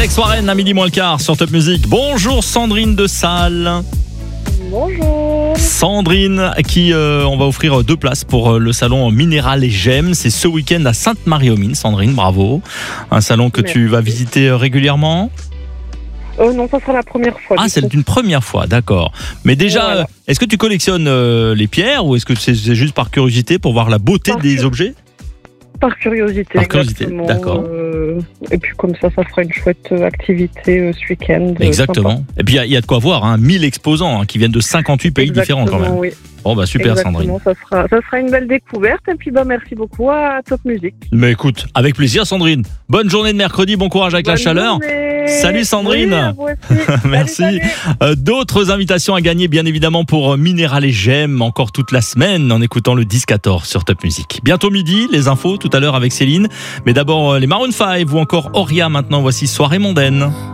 Alex Warren à midi moins le quart sur Top Music. Bonjour Sandrine de Salles. Bonjour. Sandrine, à qui on va offrir 2 places pour le salon Minéral et Gemmes. C'est ce week-end à Sainte-Marie-aux-Mines. Sandrine, bravo. Un salon que Merci. tu vas visiter régulièrement. Non, ça sera la première fois. Ah, c'est une première fois, d'accord. Mais déjà, Voilà. est-ce que tu collectionnes les pierres ou est-ce que c'est juste par curiosité pour voir la beauté des objets ? Par curiosité. Par curiosité, exactement. d'accord. Et puis comme ça fera une chouette activité ce week-end. Exactement. Et puis il y a de quoi voir, 1000 exposants qui viennent de 58 pays différents quand même. Oui. Bon bah super Exactement, Sandrine. ça sera une belle découverte. Et puis merci beaucoup à Top Music. Mais écoute, avec plaisir Sandrine. Bonne journée de mercredi, bon courage avec la Bonne chaleur. journée. Salut Sandrine. Oui, à vous aussi. Merci. Salut. D'autres invitations à gagner bien évidemment pour Minéral et Gemmes encore toute la semaine en écoutant le 10-14 sur Top Music. Bientôt midi, les infos tout à l'heure avec Céline. Mais d'abord les Maroon 5 ou encore Oria maintenant. Voici Soirée mondaine.